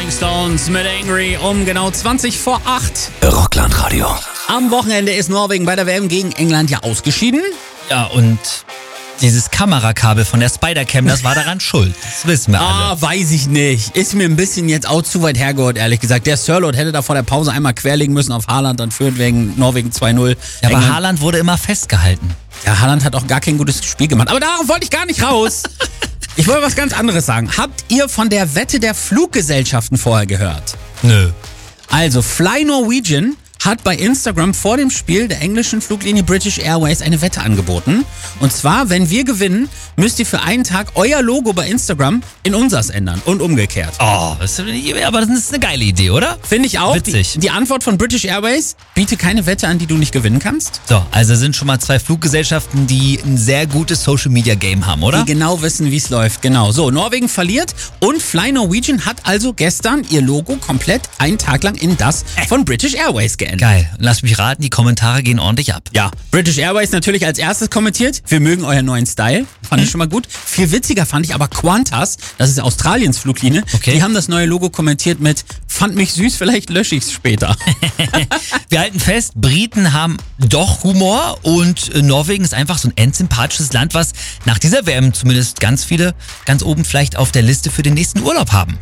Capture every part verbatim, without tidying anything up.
Rolling Stones mit Angry um genau zwanzig vor acht. Rockland Radio. Am Wochenende ist Norwegen bei der W M gegen England ja ausgeschieden. Ja, und dieses Kamerakabel von der Spider-Cam, das war daran schuld. Das wissen wir alle. Ah, weiß ich nicht. Ist mir ein bisschen jetzt auch zu weit hergeholt, ehrlich gesagt. Der Sirlot hätte da vor der Pause einmal querlegen müssen auf Haaland, dann führt wegen Norwegen zwei null. Ja, aber Haaland wurde immer festgehalten. Ja, Haaland hat auch gar kein gutes Spiel gemacht. Aber darauf wollte ich gar nicht raus. Ich wollte was ganz anderes sagen. Habt ihr von der Wette der Fluggesellschaften vorher gehört? Nö. Also, Fly Norwegian hat bei Instagram vor dem Spiel der englischen Fluglinie British Airways eine Wette angeboten. Und zwar, wenn wir gewinnen, müsst ihr für einen Tag euer Logo bei Instagram in unsers ändern und umgekehrt. Oh, das ist, aber das ist eine geile Idee, oder? Finde ich auch. Witzig. Die, die Antwort von British Airways: biete keine Wette an, die du nicht gewinnen kannst. So, also sind schon mal zwei Fluggesellschaften, die ein sehr gutes Social-Media-Game haben, oder? Die genau wissen, wie es läuft. Genau. So, Norwegen verliert und Fly Norwegian hat also gestern ihr Logo komplett einen Tag lang in das von British Airways geändert. Geil. Lass mich raten, die Kommentare gehen ordentlich ab. Ja, British Airways natürlich als erstes kommentiert: wir mögen euren neuen Style. Fand Mhm. ich schon mal gut. Viel witziger fand ich aber Qantas, das ist Australiens Fluglinie. Okay. Die haben das neue Logo kommentiert mit: fand mich süß, vielleicht lösche ich's später. Wir halten fest, Briten haben doch Humor und Norwegen ist einfach so ein endsympathisches Land, was nach dieser W M zumindest ganz viele ganz oben vielleicht auf der Liste für den nächsten Urlaub haben.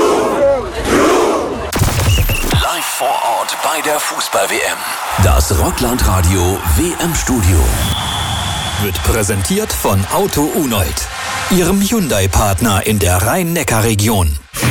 Live vor Ort bei der Fußball-W M. Das Rockland Radio W M-Studio wird präsentiert von Auto Unold, Ihrem Hyundai-Partner in der Rhein-Neckar-Region.